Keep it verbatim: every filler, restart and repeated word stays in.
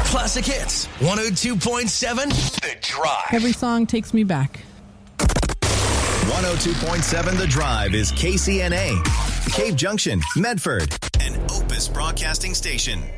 Classic Hits, one oh two point seven, The Drive. Every song takes me back. one oh two point seven The Drive is K C N A, Cave Junction, Medford, an Opus Broadcasting Station.